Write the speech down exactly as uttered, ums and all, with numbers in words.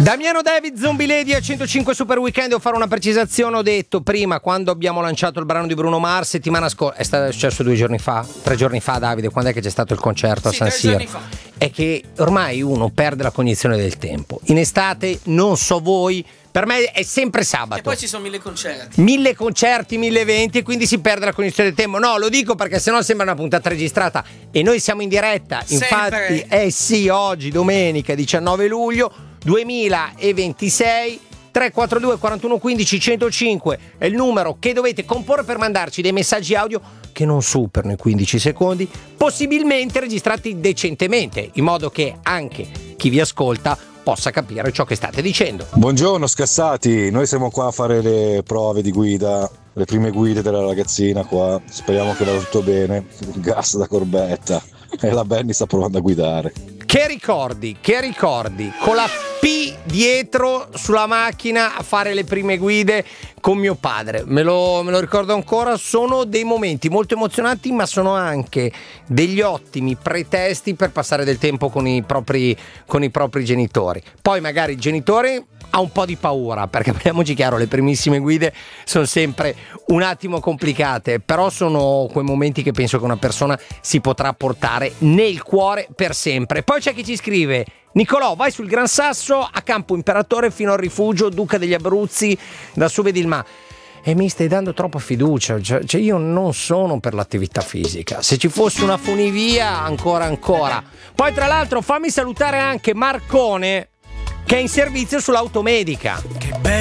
Damiano David, Zombie Lady a centocinque Super Weekend. Devo fare una precisazione. Ho detto prima, quando abbiamo lanciato il brano di Bruno Mars settimana scorsa, è stato successo due giorni fa, tre giorni fa, Davide, quando è che c'è stato il concerto a sì, San tre Siro? giorni fa. È che ormai uno perde la cognizione del tempo. In estate, non so voi, per me è sempre sabato. E poi ci sono mille concerti. Mille concerti, mille eventi, e quindi si perde la cognizione del tempo. No, lo dico perché sennò sembra una puntata registrata e noi siamo in diretta. Sempre. Infatti, eh sì, oggi domenica diciannove luglio duemilaventisei. Tre quattro due quarantuno quindici centocinque è il numero che dovete comporre per mandarci dei messaggi audio che non superano i quindici secondi, possibilmente registrati decentemente, in modo che anche chi vi ascolta possa capire ciò che state dicendo. Buongiorno scassati, noi siamo qua a fare le prove di guida, le prime guide della ragazzina qua, speriamo che vada tutto bene. Gas da corbetta e la Benny sta provando a guidare. Che ricordi, che ricordi, con la P dietro sulla macchina a fare le prime guide con mio padre, me lo, me lo ricordo ancora. Sono dei momenti molto emozionanti, ma sono anche degli ottimi pretesti per passare del tempo con i propri, con i propri genitori. Poi magari il genitore ha un po' di paura, perché parliamoci chiaro, le primissime guide sono sempre un attimo complicate, però sono quei momenti che penso che una persona si potrà portare nel cuore per sempre. Poi c'è chi ci scrive: Nicolò, vai sul Gran Sasso a Campo Imperatore fino al rifugio Duca degli Abruzzi, da su vedi il mare. E mi stai dando troppa fiducia, cioè, cioè io non sono per l'attività fisica. Se ci fosse una funivia, ancora ancora. Poi tra l'altro fammi salutare anche Marcone, che è in servizio sull'automedica.